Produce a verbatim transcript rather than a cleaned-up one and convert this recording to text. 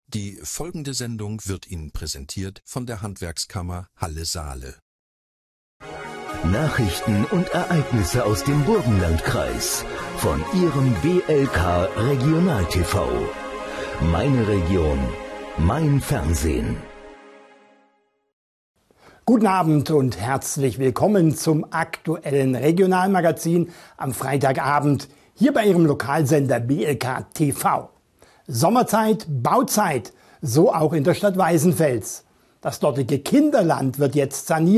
Die folgende Sendung wird Ihnen präsentiert von der Handwerkskammer Halle-Saale. Nachrichten und Ereignisse aus dem Burgenlandkreis von Ihrem B L K Regional T V. Meine Region, mein Fernsehen. Guten Abend und herzlich willkommen zum aktuellen Regionalmagazin am Freitagabend hier bei Ihrem Lokalsender B L K T V. Sommerzeit, Bauzeit, so auch in der Stadt Weißenfels. Das dortige Kinderland wird jetzt saniert.